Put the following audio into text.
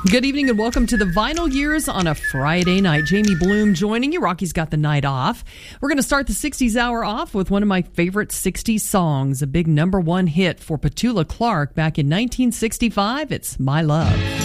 Good evening and welcome to the Vinyl Years on a Friday night. Jamie Bloom joining you. Rocky's got the night off. We're going to start the 60s hour off with one of my favorite 60s songs, a big #1 hit for Petula Clark back in 1965. It's My Love.